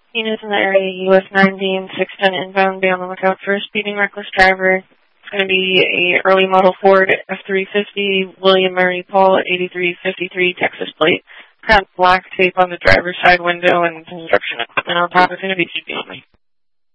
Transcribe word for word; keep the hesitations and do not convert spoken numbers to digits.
Units in the area, U S ninety and six ten inbound, be on the lookout for a speeding reckless driver. It's going to be a early model Ford F three fifty, William Murray Paul, eighty-three fifty-three Texas plate. Got black tape on the driver's side window and construction equipment on top. It's going to be G P only.